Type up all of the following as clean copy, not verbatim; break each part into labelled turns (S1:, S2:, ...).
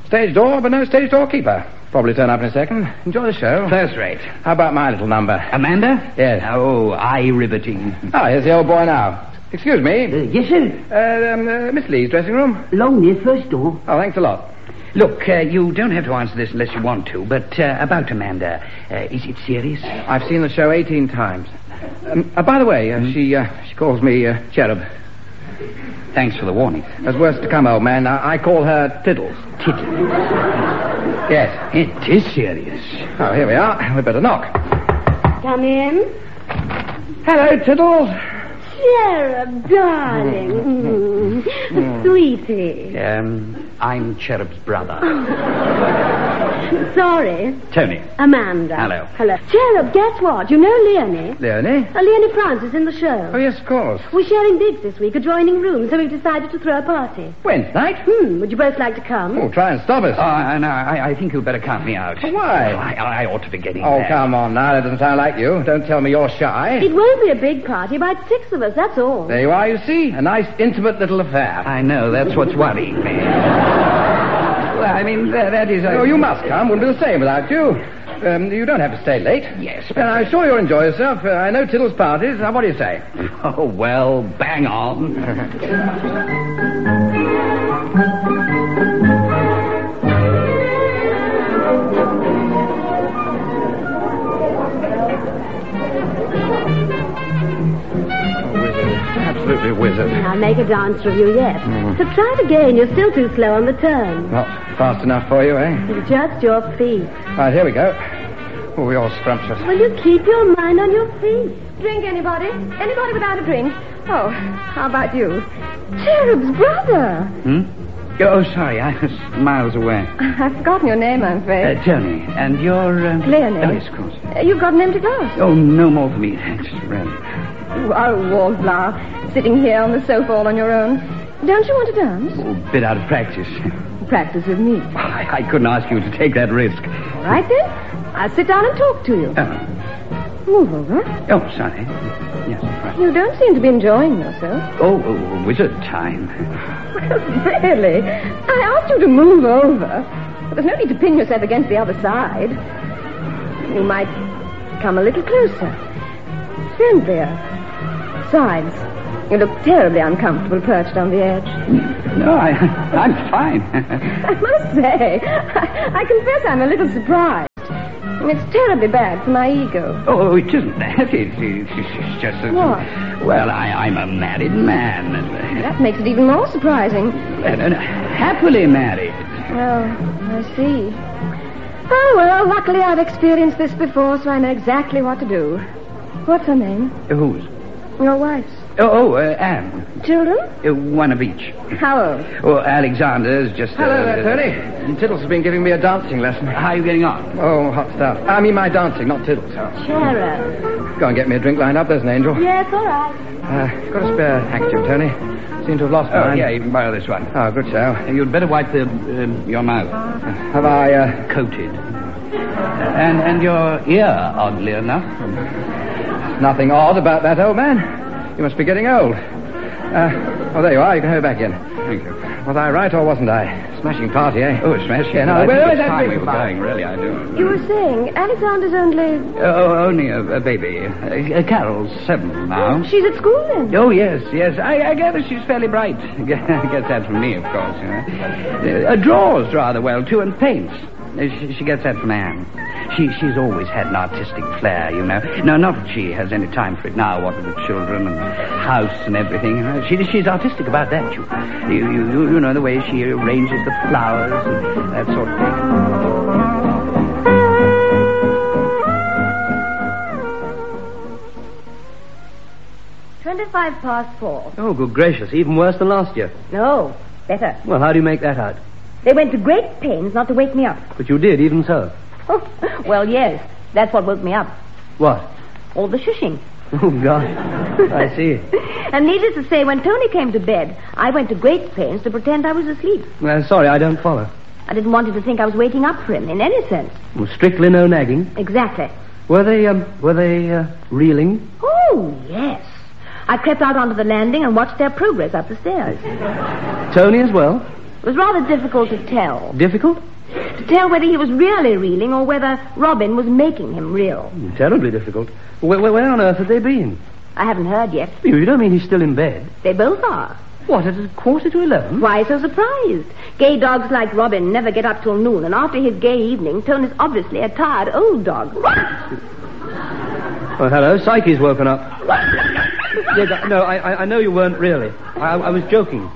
S1: Stage door, but no stage door keeper. Probably turn up in a second. Enjoy the show.
S2: First rate.
S1: How about my little number?
S2: Amanda?
S1: Yes.
S2: Oh, eye-riveting.
S1: Oh, here's the old boy now. Excuse me.
S3: Yes, sir.
S1: Miss Lee's dressing room?
S3: Long near first door.
S1: Oh, thanks a lot.
S2: Look, you don't have to answer this unless you want to, but about Amanda, is it serious?
S1: I've seen the show 18 times. By the way, she calls me Cherub.
S2: Thanks for the warning.
S1: There's worse to come, old man. I call her Tiddles.
S2: Tiddles?
S1: Yes.
S2: It is serious.
S1: Oh, here we are. We'd better knock.
S4: Come in.
S1: Hello, Tiddles.
S4: Cherub, darling. Sweetie.
S2: I'm Cherub's brother.
S4: Sorry.
S2: Tony.
S4: Amanda.
S2: Hello.
S4: Hello. Cherub, guess what? You know Leonie?
S1: Leonie?
S4: Leonie Francis in the show.
S1: Oh, yes, of course.
S4: We're sharing digs this week, adjoining rooms, so we've decided to throw a party.
S1: Wednesday night?
S4: Would you both like to come?
S1: Oh, try and stop us.
S2: No, I think you'd better count me out.
S1: Why?
S2: I ought to be getting
S1: Oh,
S2: there.
S1: come on now. That doesn't sound like you. Don't tell me you're shy.
S4: It won't be a big party, about 6 of us, that's all.
S1: There you are, you see. A nice, intimate little affair.
S2: I know, that's what's worrying me. Well, I mean, that is...
S1: Oh, you must come. Wouldn't be the same without you. You don't have to stay late.
S2: Yes,
S1: but... I'm sure you'll enjoy yourself. I know Tiddles' parties. Now, what do you say?
S2: Oh, well, bang on.
S1: Absolutely wizard.
S4: I'll make a dance for you yet. So try it again. You're still too slow on the turn.
S1: Not fast enough for you, eh?
S4: Just your feet.
S1: Right, here we go. Oh, we're all scrumptious.
S4: Will you keep your mind on your feet?
S5: Drink, anybody? Anybody without a drink? Oh, how about you?
S4: Cherub's brother.
S2: Oh, sorry, I was miles away.
S5: I've forgotten your name, I'm afraid.
S2: Tony, and you're...
S5: Leonie.
S2: Oh, yes, of course.
S5: You've got an empty glass.
S2: Oh, no more for me, thanks, really.
S5: You are a wallflower, sitting here on the sofa all on your own. Don't you want to dance?
S2: Oh, a bit out of practice.
S5: Practice with me.
S2: I couldn't ask you to take that risk.
S5: All right, then. I'll sit down and talk to you. Move over.
S2: Oh, sorry. Yes, right.
S5: You don't seem to be enjoying yourself.
S2: Oh, wizard time.
S5: Well, really? I asked you to move over. But there's no need to pin yourself against the other side. You might come a little closer. Friendlier. Besides, you look terribly uncomfortable perched on the edge.
S2: No, I'm fine.
S5: I must say, I confess I'm a little surprised. It's terribly bad for my ego.
S2: Oh, it isn't that. It's just that...
S5: What?
S2: Well, I'm a married man.
S5: That makes it even more surprising.
S2: And happily married.
S5: Well, I see. Oh, well, luckily I've experienced this before, so I know exactly what to do. What's her name?
S2: Whose?
S5: Your wife's.
S2: Anne.
S5: Children?
S2: One of each.
S5: How old?
S2: Oh, Alexander's just...
S1: Hello there, Tony. Tiddles has been giving me a dancing lesson.
S2: How are you getting on?
S1: Oh, hot stuff. I mean my dancing, not Tiddles.
S4: Cherub.
S1: Go and get me a drink lined up. There's an angel.
S4: Yes, all right.
S1: Got a spare handkerchief, Tony. Seem to have lost mine.
S2: Yeah, you can borrow this one.
S1: Oh, good show.
S2: You'd better wipe your mouth.
S1: Have I,
S2: Coated. And your ear, oddly enough.
S1: Nothing odd about that, old man. You must be getting old. There you are. You can hurry back in.
S2: Thank you.
S1: Was I right or wasn't I? Smashing party, eh?
S2: Oh, smashing.
S1: Yeah, no,
S2: I
S1: where
S2: think
S1: is
S2: it's
S1: that
S2: time
S1: big
S2: we were
S1: fire?
S2: going, really, I do.
S5: You were saying Alexander's only...
S2: Only a baby. Carol's 7 now.
S5: She's at school then?
S2: Oh, yes. I gather she's fairly bright. I guess that's from me, of course. You know. Draws rather well, too, and paints. She gets that from Anne. She's always had an artistic flair, you know. No, not that she has any time for it now, what with the children and house and everything. You know. She's artistic about that, you know, the way she arranges the flowers and that sort of thing.
S5: 4:25.
S3: Oh, good gracious. Even worse than last year.
S5: No, better.
S3: Well, how do you make that out?
S5: They went to great pains not to wake me up.
S3: But you did, even so.
S5: Well, yes. That's what woke me up.
S3: What?
S5: All the shushing.
S3: Oh, God. I see.
S5: And needless to say, when Tony came to bed, I went to great pains to pretend I was asleep.
S3: Well, sorry, I don't follow.
S5: I didn't want him to think I was waiting up for him in any sense.
S3: Well, strictly no nagging.
S5: Exactly.
S3: Were they reeling?
S5: Oh, yes. I crept out onto the landing and watched their progress up the stairs.
S3: Tony as well?
S5: It was rather difficult to tell.
S3: Difficult?
S5: To tell whether he was really reeling or whether Robin was making him reel.
S3: Terribly difficult. Where on earth have they been?
S5: I haven't heard yet.
S3: You don't mean he's still in bed?
S5: They both are.
S3: What, at 11:15?
S5: Why so surprised? Gay dogs like Robin never get up till noon, and after his gay evening, Tone is obviously a tired old dog.
S3: Oh, hello. Psyche's woken up. Yes, no, I know you weren't really. I was joking.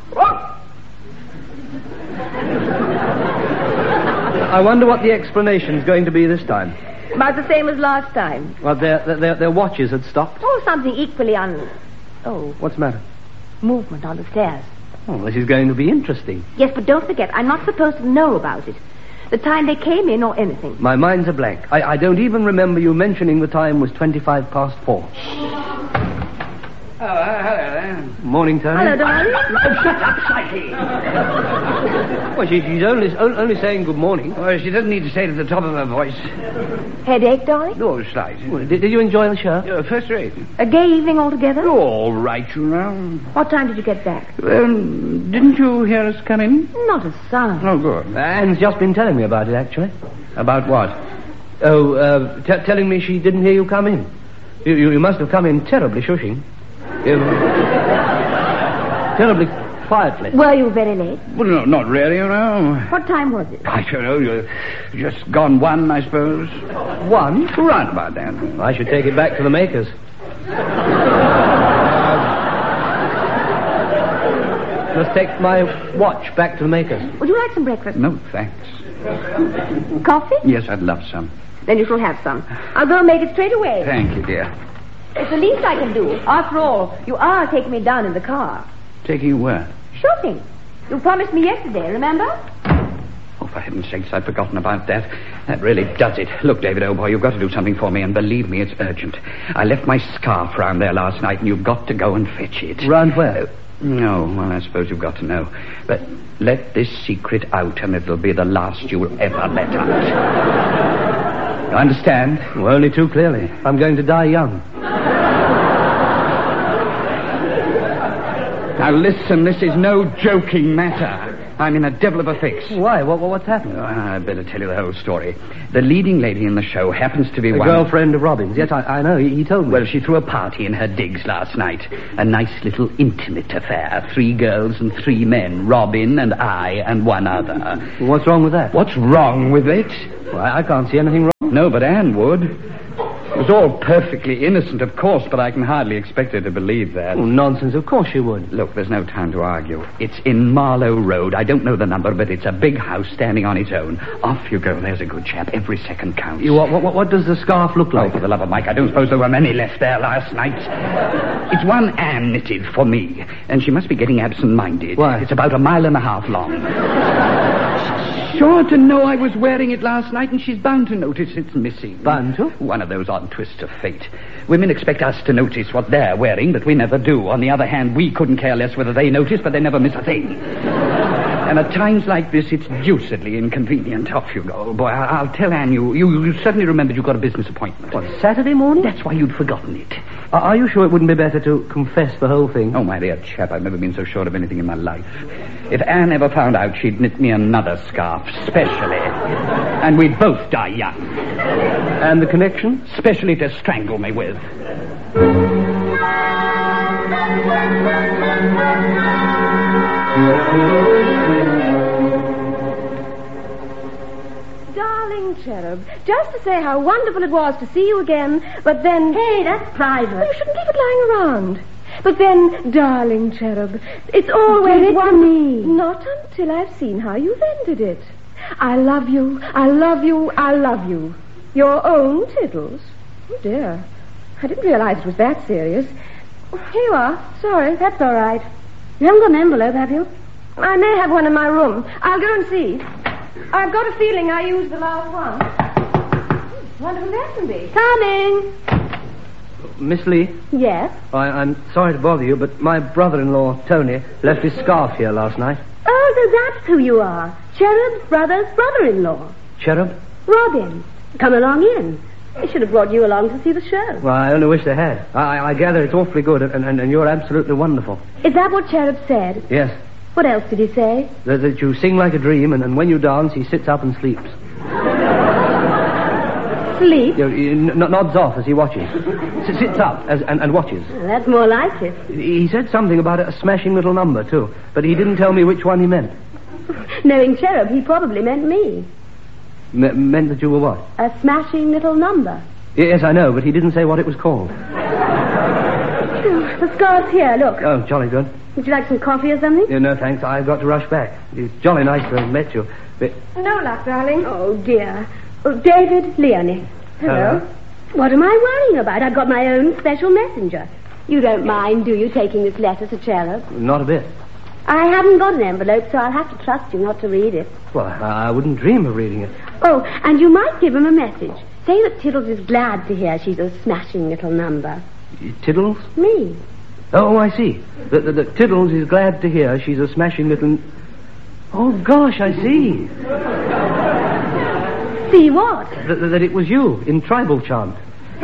S3: I wonder what the explanation's going to be this time.
S5: About the same as last time.
S3: Well, their watches had stopped.
S5: Oh, something equally
S3: What's the matter?
S5: movement on the stairs.
S3: Oh, this is going to be interesting.
S5: Yes, but don't forget, I'm not supposed to know about it. The time they came in or anything.
S3: My mind's a blank. I don't even remember you mentioning the time was 4:25.
S2: Oh, hello there.
S3: Morning, Tony.
S5: Hello, darling.
S2: Oh, shut up, Psyche.
S3: Well, she's only saying good morning.
S2: Well, she doesn't need to say it at the top of her voice.
S5: Headache, darling?
S2: No, slight.
S3: Well, did you enjoy the show?
S2: First rate.
S5: A gay evening altogether?
S2: All right, you know.
S5: What time did you get back?
S2: Didn't you hear us come in?
S5: Not a sound.
S2: Oh, good.
S3: Anne's just been telling me about it, actually.
S2: About what?
S3: Oh, telling me she didn't hear you come in. You must have come in terribly shushing. Terribly quietly.
S5: Were you very late?
S2: Well, no, not really, you know.
S5: What time was it?
S2: I don't know. You're just gone 1, I suppose.
S3: 1?
S2: Right about that.
S3: I should take it back to the makers. Must take my watch back to the makers.
S5: Would you like some breakfast?
S2: No, thanks.
S5: Coffee?
S2: Yes, I'd love some.
S5: Then you shall have some. I'll go and make it straight away.
S2: Thank you, dear.
S5: It's the least I can do. After all, you are taking me down in the car.
S2: Taking you where?
S5: Shopping. You promised me yesterday, remember?
S2: Oh, for heaven's sakes, I'd forgotten about that. That really does it. Look, David, old boy, you've got to do something for me, and believe me, it's urgent. I left my scarf round there last night, and you've got to go and fetch it.
S3: Round where?
S2: No, well, I suppose you've got to know. But let this secret out, and it'll be the last you'll ever let out. You understand?
S3: Well, only too clearly. I'm going to die young.
S2: Now, listen, this is no joking matter. I'm in a devil of a fix.
S3: Why? What's happened?
S2: Oh, I'd better tell you the whole story. The leading lady in the show happens to be
S3: The
S2: one...
S3: girlfriend of Robin's. Yes, I know. He told me.
S2: Well, she threw a party in her digs last night. A nice little intimate affair. 3 girls and 3 men. Robin and I and one other.
S3: What's wrong with that?
S2: What's wrong with it?
S3: Well, I can't see anything wrong.
S2: No, but Anne would. It was all perfectly innocent, of course, but I can hardly expect her to believe that.
S3: Oh, nonsense. Of course she would.
S2: Look, there's no time to argue. It's in Marlow Road. I don't know the number, but it's a big house standing on its own. Off you go. There's a good chap. Every second counts.
S3: What does the scarf look like?
S2: Oh, for the love of Mike, I don't suppose there were many left there last night. It's one Anne knitted for me, and she must be getting absent-minded.
S3: Why?
S2: It's about 1.5 miles long. Sure to know I was wearing it last night, and she's bound to notice it's missing.
S3: Bound to?
S2: One of those odd twists of fate. Women expect us to notice what they're wearing, but we never do. On the other hand, we couldn't care less whether they notice, but they never miss a thing. And at times like this, it's deucedly inconvenient. Off you go, old boy. I'll tell Anne you suddenly remembered you got a business appointment.
S3: What, Saturday morning?
S2: That's why you'd forgotten it.
S3: Are you sure it wouldn't be better to confess the whole thing?
S2: Oh, my dear chap, I've never been so sure of anything in my life. If Anne ever found out, she'd knit me another scarf, specially. And we'd both die young.
S3: And the connection?
S2: Specially to strangle me with.
S5: Darling Cherub, just to say how wonderful it was to see you again, but then...
S4: Hey, that's private.
S5: You shouldn't leave it lying around. But then, darling Cherub, it's always
S4: Give it
S5: one...
S4: to me.
S5: Not until I've seen how you've ended it. I love you, I love you, I love you. Your own Tiddles. Oh, dear. I didn't realize it was that serious. Here you are. Sorry, that's all right.
S4: You haven't got an envelope, have you?
S5: I may have one in my room. I'll go and see. I've got a feeling I used the last one. Wonder who that can be. Coming.
S3: Miss Lee?
S5: Yes?
S3: I'm sorry to bother you, but my brother-in-law, Tony, left his scarf here last night.
S4: Oh, so that's who you are. Cherub's brother's brother-in-law.
S3: Cherub?
S4: Robin. Come along in. They should have brought you along to see the show.
S3: Well, I only wish they had. I gather it's awfully good, and you're absolutely wonderful.
S4: Is that what Cherub said?
S3: Yes.
S4: What else did he say?
S3: That you sing like a dream, and when you dance, he sits up and sleeps.
S4: Sleep?
S3: He nods off as he watches. Sits up and watches.
S4: Well, that's more like it.
S3: He said something about a smashing little number, too, but he didn't tell me which one he meant.
S4: Knowing Cherub, he probably meant me.
S3: Meant that you were what?
S4: A smashing little number.
S3: Yes, I know, but he didn't say what it was called.
S4: The scarf's here, look.
S3: Oh, jolly good.
S4: Would you like some coffee or something?
S3: Yeah, no, thanks. I've got to rush back. It's jolly nice to have met you. But...
S5: No luck, darling.
S4: Oh, dear. Oh, David, Leonie. Hello. What am I worrying about? I've got my own special messenger. You don't mind, do you, taking this letter to Cherub?
S3: Not a bit.
S4: I haven't got an envelope, so I'll have to trust you not to read it.
S3: Well, I wouldn't dream of reading it.
S4: Oh, and you might give him a message. Say that Tiddles is glad to hear she's a smashing little number.
S3: Tiddles?
S4: Me.
S3: Oh, I see. That Tiddles is glad to hear she's a smashing little... Oh, gosh, I see.
S4: See what?
S3: That it was you in tribal chant.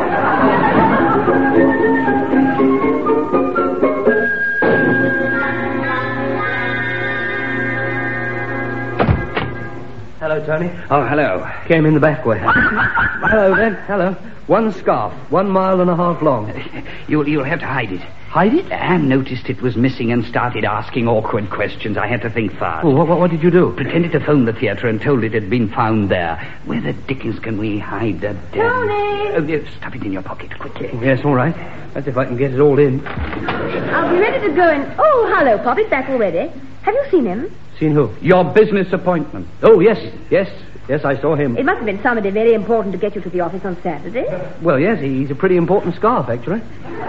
S3: Hello, Tony.
S2: Oh, hello.
S3: Came in the back way. Hello, then. Hello. One scarf, 1.5 miles long.
S2: You'll have to hide it.
S3: Hide it?
S2: Anne noticed it was missing and started asking awkward questions. I had to think fast.
S3: Oh, what did you do?
S2: Pretended to phone the theatre and told it had been found there. Where the dickens can we hide that damn...
S5: Tony!
S2: Oh, stuff it in your pocket, quickly.
S3: Yes, all right. That's if I can get it all in.
S5: I'll be ready to go in. Oh, hello, Pop. It's back already. Have you seen him?
S3: Seen who?
S2: Your business appointment.
S3: Oh, yes, I saw him.
S5: It must have been somebody very important to get you to the office on Saturday.
S3: Well, yes, he's a pretty important scarf, actually.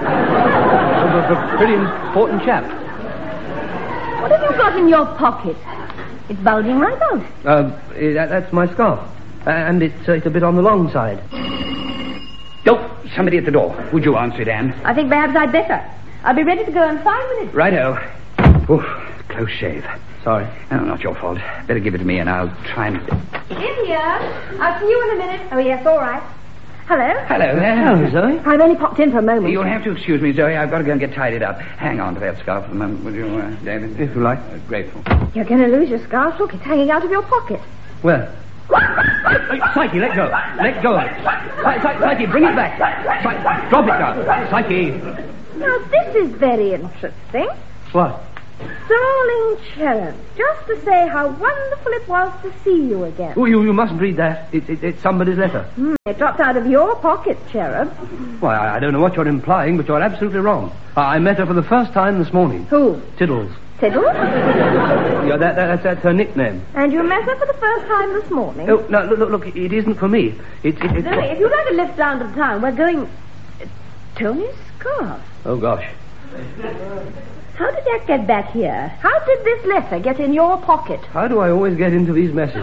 S3: A pretty important chap.
S5: What have you got in your pocket? It's bulging right out.
S3: That's my scarf. And it's a bit on the long side.
S2: Oh, somebody at the door. Would you answer it, Anne?
S5: I think perhaps I'd better. I'll be ready to go in 5 minutes.
S2: Righto. Oof, close shave.
S3: Sorry.
S2: No, not your fault. Better give it to me and I'll try and...
S5: In here. I'll see you in a minute. Oh, yes, all right. Hello?
S2: Hello there.
S3: Hello, Zoe.
S5: I've only popped in for a moment.
S2: You'll have to excuse me, Zoe. I've got to go and get tidied up. Hang on to that scarf for a moment, will you, David?
S3: If you like.
S2: Grateful.
S5: You're going to lose your scarf. Look, it's hanging out of your pocket.
S3: Where? Psyche, let go. Let go of it. Psyche, bring it back. Drop it down. Psyche.
S5: Now, this is very interesting.
S3: What?
S5: Darling Cherub, just to say how wonderful it was to see you again.
S3: Oh, you mustn't read that. It's somebody's letter.
S5: It dropped out of your pocket, Cherub.
S3: Why, I don't know what you're implying, but you're absolutely wrong. I met her for the first time this morning.
S5: Who?
S3: Tiddles.
S5: Tiddles?
S3: Yeah, that's her nickname.
S5: And you met her for the first time this morning?
S3: Oh, no, look, it isn't for me. It's
S5: Zoe, if you'd like a lift down to town, we're going... Tony's scarf.
S3: Oh, gosh.
S5: How did that get back here? How did this letter get in your pocket?
S3: How do I always get into these messes?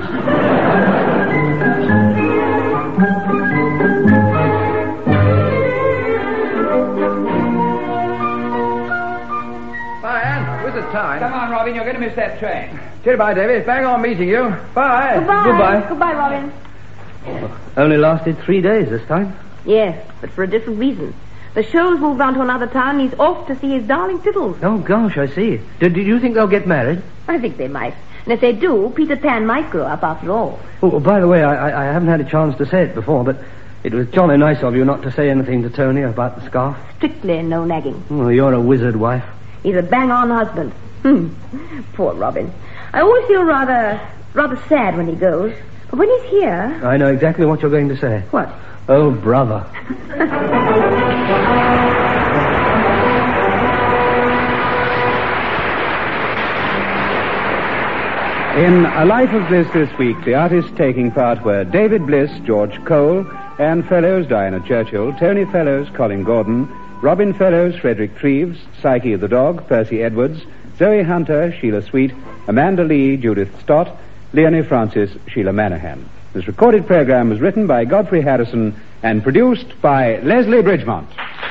S1: Bye, Anne. Where's the time?
S2: Come on, Robin. You're going to miss that train.
S1: Goodbye, David. Bang on meeting you. Bye.
S5: Goodbye. Goodbye, Robin.
S3: Only lasted 3 days this time.
S5: Yes, but for a different reason. The show's moved on to another town. He's off to see his darling Tiddles.
S3: Oh, gosh, I see. Did you think they'll get married?
S5: I think they might. And if they do, Peter Pan might grow up after all.
S3: Oh, by the way, I haven't had a chance to say it before, but it was jolly nice of you not to say anything to Tony about the scarf.
S5: Strictly no nagging.
S3: Oh, you're a wizard, wife.
S5: He's a bang-on husband. Poor Robin. I always feel rather sad when he goes. But when he's here...
S3: I know exactly what you're going to say.
S5: What?
S3: Oh, brother.
S6: In A Life of Bliss this week, the artists taking part were David Bliss, George Cole, Anne Fellows, Diana Churchill, Tony Fellows, Colin Gordon, Robin Fellows, Frederick Treves, Psyche the dog, Percy Edwards, Zoe Hunter, Sheila Sweet, Amanda Lee, Judith Stott, Leonie Francis, Sheila Manahan. This recorded program was written by Godfrey Harrison and produced by Leslie Bridgemont.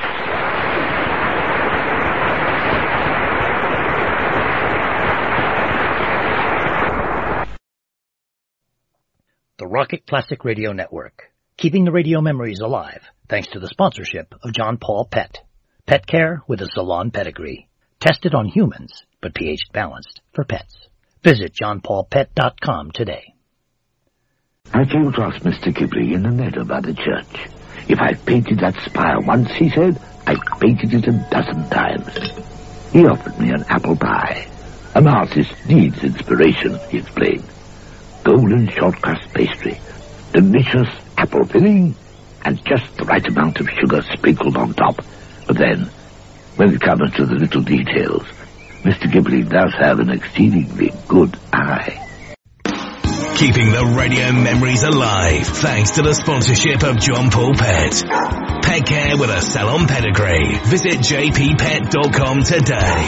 S7: The Rocket Classic Radio Network, keeping the radio memories alive thanks to the sponsorship of John Paul Pet. Pet care with a salon pedigree. Tested on humans, but pH balanced for pets. Visit johnpaulpet.com today.
S8: I came across Mr. Ghibli in the meadow by the church. If I've painted that spire once, he said, I've painted it 12 times. He offered me an apple pie. An artist needs inspiration, he explained. Golden short crust pastry, delicious apple filling, and just the right amount of sugar sprinkled on top. But then, when it comes to the little details, Mr. Ghibli does have an exceedingly good eye.
S9: Keeping the radio memories alive thanks to the sponsorship of John Paul Pet. Pet care with a salon pedigree. Visit jppet.com today.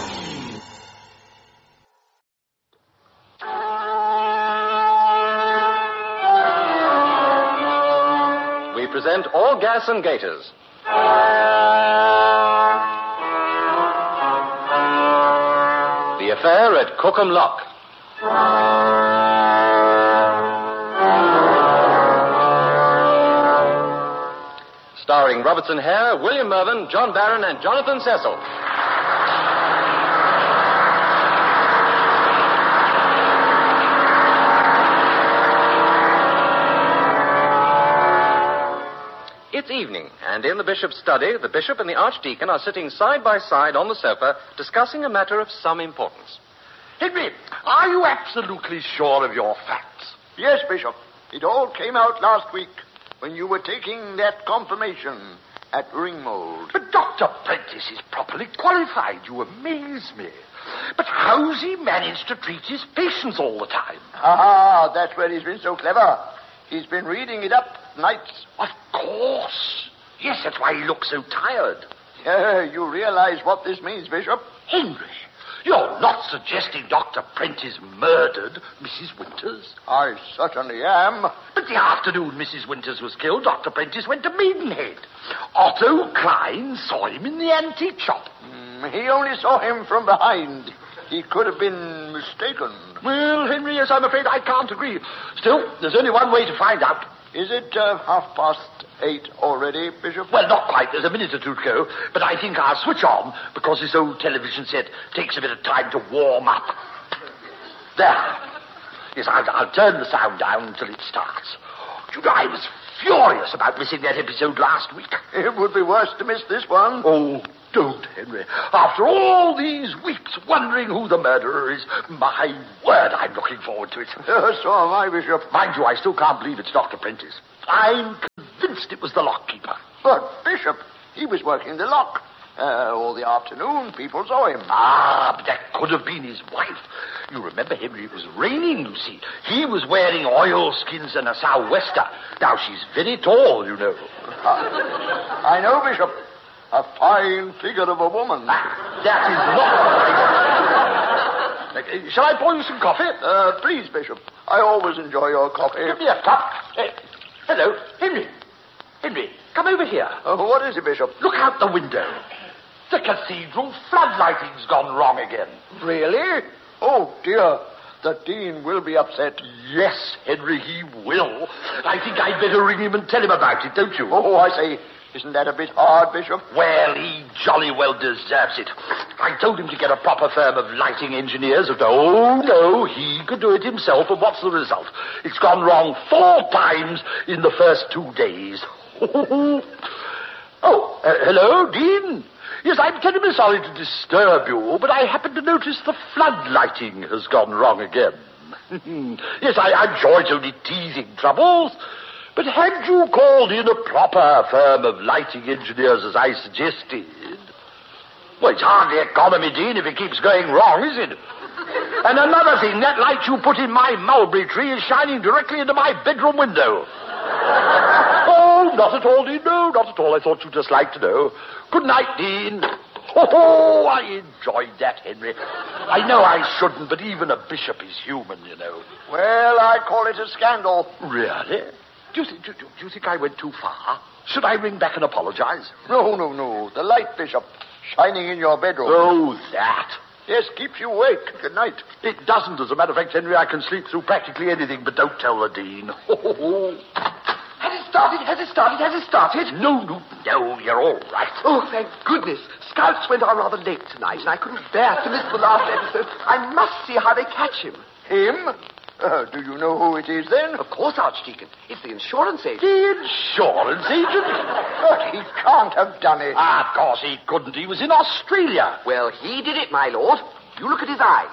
S10: We present All Gas and Gaiters. The Affair at Cookham Lock. Starring Robertson Hare, William Mervyn, John Barron, and Jonathan Cecil. It's evening, and in the bishop's study, the bishop and the archdeacon are sitting side by side on the sofa, discussing a matter of some importance.
S11: Henry, are you absolutely sure of your facts? Yes, Bishop. It all came out last week when you were taking that confirmation at Ringmold.
S12: But Dr. Prentice is properly qualified. You amaze me. But how's he managed to treat his patients all the time?
S11: Ah, that's where he's been so clever. He's been reading it up nights.
S12: Of course. Yes, that's why he looks so tired.
S11: You realize what this means, Bishop?
S12: Henry, you're not suggesting Dr. Prentice murdered Mrs. Winters?
S11: I certainly am.
S12: But the afternoon Mrs. Winters was killed, Dr. Prentice went to Maidenhead. Otto Klein saw him in the antique shop.
S11: He only saw him from behind. He could have been mistaken.
S12: Well, Henry, yes, I'm afraid I can't agree. Still, there's only one way to find out.
S11: Is it 8:30 already, Bishop?
S12: Well, not quite. There's a minute or two to go. But I think I'll switch on because this old television set takes a bit of time to warm up. There. Yes, I'll turn the sound down until it starts. You know, I was furious about missing that episode last week.
S11: It would be worse to miss this one.
S12: Oh, don't, Henry. After all these weeks wondering who the murderer is, my word, I'm looking forward to it.
S11: So am I, Bishop.
S12: Mind you, I still can't believe it's Dr. Prentice. I'm convinced it was the lockkeeper.
S11: But, Bishop, he was working the lock. All the afternoon, people saw him.
S12: Ah, but that could have been his wife. You remember, Henry, it was raining, you see. He was wearing oilskins and a sou'wester. Now, she's very tall, you know.
S11: I know, Bishop. A fine figure of a woman.
S12: That is not... Shall I pour you some coffee?
S11: Please, Bishop. I always enjoy your coffee.
S12: Give me a cup. Hello, Henry. Henry, come over here.
S11: What is it, Bishop?
S12: Look out the window. The cathedral floodlighting's gone wrong again.
S11: Really? Oh, dear. The Dean will be upset.
S12: Yes, Henry, he will. I think I'd better ring him and tell him about it, don't you?
S11: Oh, I say. Isn't that a bit hard, Bishop?
S12: Well, he jolly well deserves it. I told him to get a proper firm of lighting engineers. Oh, no, he could do it himself, and what's the result? It's gone wrong 4 times in the first 2 days. Hello, Dean? Yes, I'm terribly sorry to disturb you, but I happen to notice the floodlighting has gone wrong again. Yes, I'm sure it's only teasing troubles. But had you called in a proper firm of lighting engineers as I suggested... Well, it's hardly economy, Dean, if it keeps going wrong, is it? And another thing, that light you put in my mulberry tree is shining directly into my bedroom window. Oh, not at all, Dean, no, not at all. I thought you'd just like to know. Good night, Dean. Oh, I enjoyed that, Henry. I know I shouldn't, but even a bishop is human, you know.
S11: Well, I call it a scandal.
S12: Really? Do you think I went too far? Should I ring back and apologize?
S11: No. The light, Bishop, shining in your bedroom.
S12: Oh, that.
S11: Yes, keeps you awake. Good night.
S12: It doesn't. As a matter of fact, Henry, I can sleep through practically anything, but don't tell the Dean. And it's
S13: started? Has it started? Has it started?
S12: No, you're all right.
S13: Oh, thank goodness. Scouts went on rather late tonight, and I couldn't bear to miss the last episode. I must see how they catch him.
S11: Him? Do you know who it is, then?
S13: Of course, Archdeacon. It's the insurance agent.
S12: The insurance agent?
S11: But he can't have done it.
S12: Of course he couldn't. He was in Australia.
S13: Well, he did it, my lord. You look at his eyes.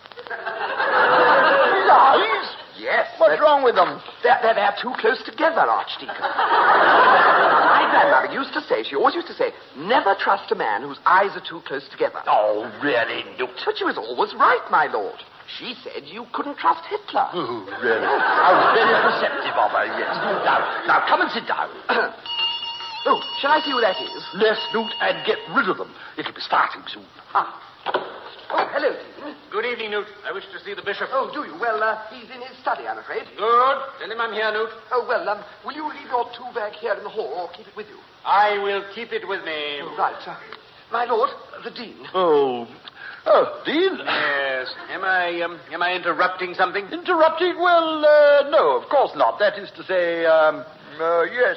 S11: His eyes?
S13: Yes.
S11: What's wrong with them?
S13: They're too close together, Archdeacon. My grandmother used to say, she always used to say, never trust a man whose eyes are too close together.
S12: Oh, really, Newt?
S13: But she was always right, my lord. She said you couldn't trust Hitler.
S12: Oh, really? How very perceptive of her, yes. Now, come and sit down.
S13: Oh, shall I see who that is?
S12: Yes, Newt, and get rid of them. It'll be starting soon.
S13: Oh, hello, Dean.
S10: Good evening, Newt. I wish to see the bishop.
S13: Oh, do you? Well, he's in his study, I'm afraid.
S10: Good. Tell him I'm here, Newt.
S13: Oh, well, will you leave your tool bag here in the hall or keep it with you?
S10: I will keep it with me.
S13: Oh, right. My lord, the Dean.
S12: Oh, Dean?
S10: Yes. Am I interrupting something?
S12: Interrupting? Well, no, of course not. That is to say,
S11: Yes.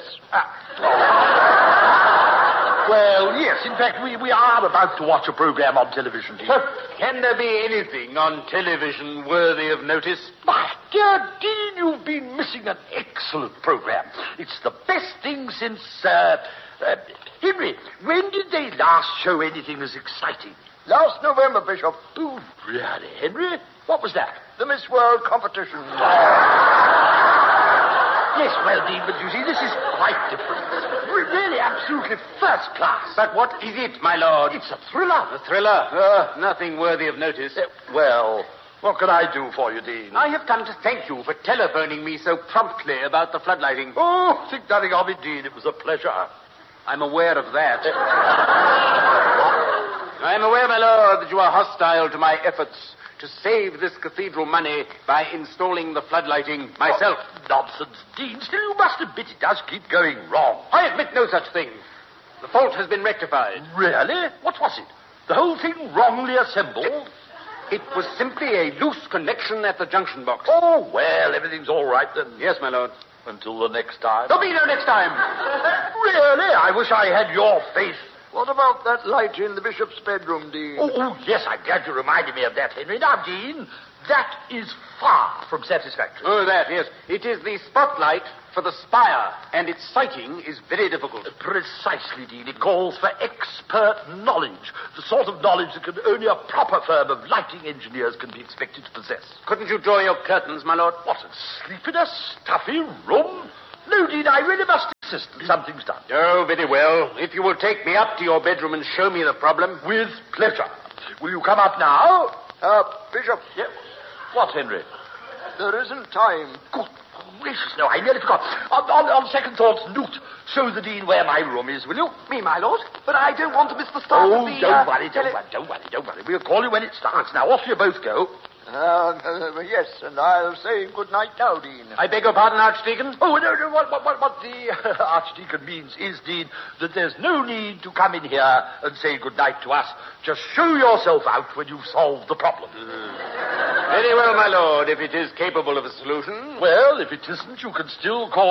S12: Well, yes. In fact, we are about to watch a program on television, Dean.
S10: Can there be anything on television worthy of notice?
S12: My dear Dean, you've been missing an excellent program. It's the best thing since, Henry, when did they last show anything as exciting?
S11: Last November, Bishop.
S12: Oh, really, Henry? What was that?
S11: The Miss World competition.
S12: Yes, well, Dean, but you see, this is quite different. Really, absolutely first class.
S10: But what is it, my lord?
S12: It's a thriller.
S10: A thriller? Nothing worthy of notice.
S12: Well, what can I do for you, Dean?
S10: I have come to thank you for telephoning me so promptly about the floodlighting.
S12: Oh, think nothing of it, Dean. It was a pleasure.
S10: I'm aware of that. I am aware, my lord, that you are hostile to my efforts to save this cathedral money by installing the floodlighting myself.
S12: Oh, nonsense, Dean. Still, you must admit it does keep going wrong.
S10: I admit no such thing. The fault has been rectified.
S12: Really? What was it? The whole thing wrongly assembled?
S10: It was simply a loose connection at the junction box.
S12: Oh, well, everything's all right then.
S10: Yes, my lord.
S12: Until the next time.
S10: There'll be no next time.
S12: Really? I wish I had your faith.
S11: What about that light in the bishop's bedroom, Dean?
S12: Oh, yes, I'm glad you reminded me of that, Henry. Now, Dean, that is far from satisfactory.
S10: Oh, that, yes. It is the spotlight for the spire, and its sighting is very difficult.
S12: Precisely, Dean. It calls for expert knowledge, the sort of knowledge that only a proper firm of lighting engineers can be expected to possess.
S10: Couldn't you draw your curtains, my lord?
S12: What, and sleep in a stuffy room? No, Dean, I really must insist that something's done.
S10: Oh, very well. If you will take me up to your bedroom and show me the problem.
S12: With pleasure. Will you come up now?
S11: Bishop.
S12: Yeah. What, Henry?
S11: There isn't time.
S12: Good gracious, no, I nearly forgot. On second thoughts, Newt, show the Dean where my room is, will you?
S13: Me, my lord? But I don't want to miss the start of the...
S12: Don't worry. We'll call you when it starts. Now, off you both go.
S11: Yes, and I'll say good night now, Dean.
S10: I beg your pardon, Archdeacon?
S12: Oh, no, what the Archdeacon means is, Dean, that there's no need to come in here and say good night to us. Just show yourself out when you've solved the problem.
S10: Very well, my lord, if it is capable of a solution.
S12: Well, if it isn't, you can still call